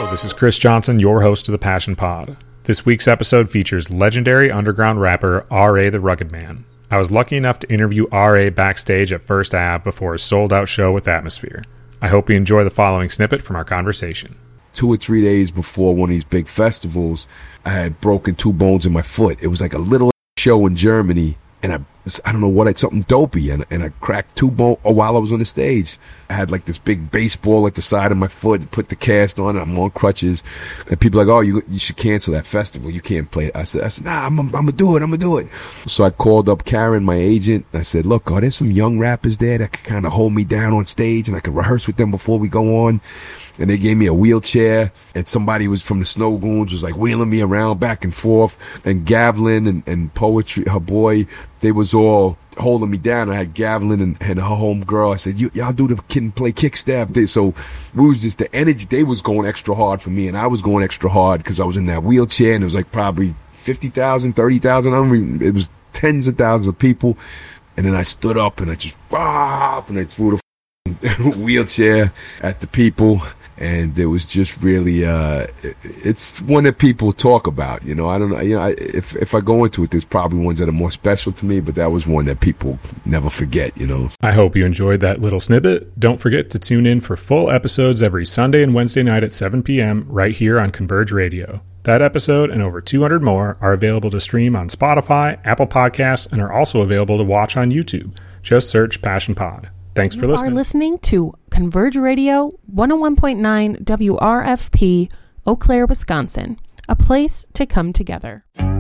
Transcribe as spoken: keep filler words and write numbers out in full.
Hello, this is Chris Johnson, your host of the Passion Pod. This week's episode features legendary underground rapper R A the Rugged Man. I was lucky enough to interview R A backstage at First Ave before a sold-out show with Atmosphere. I hope you enjoy the following snippet from our conversation. Two or three days before one of these big festivals, I had broken two bones in my foot. It was like a little show in Germany, and I I don't know what, I something dopey, and, and I cracked two bones oh, while I was on the stage. I had like this big baseball at the side of my foot, put the cast on, and I'm on crutches. And people are like, oh, you you should cancel that festival. You can't play it. I said, I said, nah, I'm, I'm gonna do it. I'm gonna do it. So I called up Karen, my agent. And I said, look, are there some young rappers there that can kind of hold me down on stage, and I can rehearse with them before we go on? And they gave me a wheelchair, and somebody was from the Snow Goons was like wheeling me around back and forth. And Gavlin and, and Poetry, her boy, they was all holding me down. I had Gavlin and, and her home girl. I said, you, y'all do the kid and play kick stab. They, so we was just, the energy, they was going extra hard for me, and I was going extra hard because I was in that wheelchair, and it was like probably fifty thousand, thirty thousand. I don't even, it was tens of thousands of people. And then I stood up and I just, ah, and I threw the wheelchair at the people. And it was just really, uh, it's one that people talk about, you know, I don't know, you know, I, if, if I go into it, there's probably ones that are more special to me, but that was one that people never forget, you know. I hope you enjoyed that little snippet. Don't forget to tune in for full episodes every Sunday and Wednesday night at seven p.m. right here on Converge Radio. That episode and over two hundred more are available to stream on Spotify, Apple Podcasts, and are also available to watch on YouTube. Just search Passion Pod. Thanks for listening. You are listening to Converge Radio, one oh one point nine W R F P, Eau Claire, Wisconsin, a place to come together.